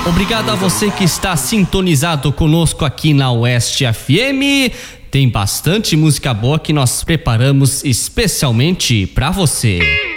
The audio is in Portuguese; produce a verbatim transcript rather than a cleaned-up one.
Obrigado a você que está sintonizado conosco aqui na Oeste F M. Tem bastante música boa que nós preparamos especialmente para você.